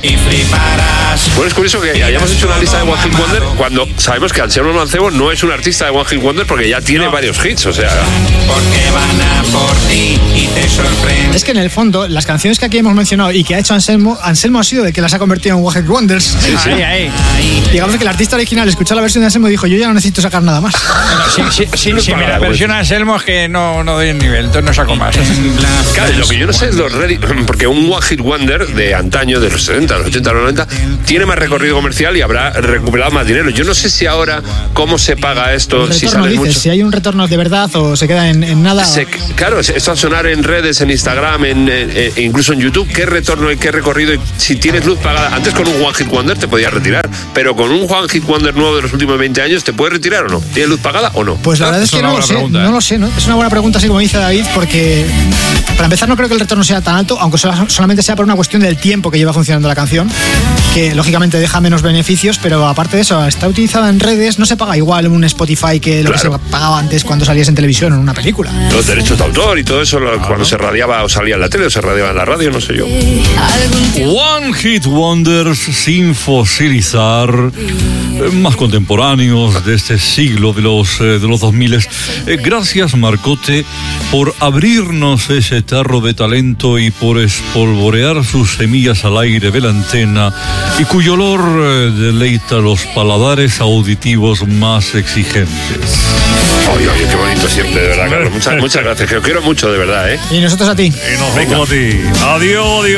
y fliparás. Bueno, es curioso que hayamos hecho una lista de One Hit Wonder cuando sabemos que Anselmo Mancebo no es un artista de One Hit Wonder porque ya tiene varios hits, o sea... Porque van a por ti y te sorprende. Es que en el fondo, las canciones que aquí hemos mencionado y que ha hecho Anselmo ha sido de que las ha convertido en One Hit Wonders. Sí, sí. Ahí. Digamos que el artista original escuchó la versión de Anselmo y dijo, yo ya no necesito sacar nada más. Si me la versiona Anselmo es que no doy el nivel, entonces no saco más. Claro, lo que yo no sé es los porque un One Hit Wonder de antaño, de los 70, los 80, los 90, tiene más recorrido comercial y habrá recuperado más dinero. Yo no sé si ahora cómo se paga esto, si sale mucho. Si hay un retorno de verdad o se queda en nada. Claro, esto a sonar en redes, en Instagram, incluso en YouTube, qué retorno y qué recorrido. Y si tienes luz pagada, antes con un One Hit Wonder te podías retirar, pero con un One Hit Wonder nuevo de los últimos 20 años, ¿te puedes retirar o no? ¿Tienes luz pagada o no? Pues la verdad es que no lo sé, no lo sé, ¿no? Es una buena pregunta, así como dice David, porque para empezar no creo que el retorno sea tan alto, aunque solamente sea por una cuestión del tiempo que lleva funcionando la canción, que lógicamente deja menos beneficios, pero aparte de eso, está utilizada en redes, no se paga igual en un Spotify que lo que se pagaba antes cuando salías en televisión o en una película. Los derechos de autor y todo eso, cuando se radiaba o salía en la tele o se radiaba en la radio, no sé yo. One Hit Wonders sin fosilizar, más contemporáneos de este siglo, de los 2000. Gracias, Marcote, por abrirnos ese tarro de talento y por espolvorear sus semillas al aire de la antena y cuyo olor deleita los paladares auditivos más exigentes. Oye, qué bonito siempre, de verdad, Carlos. Muchas gracias, que os quiero mucho, de verdad, ¿eh? Y nosotros a ti. Y nosotros a ti. Adiós, adiós.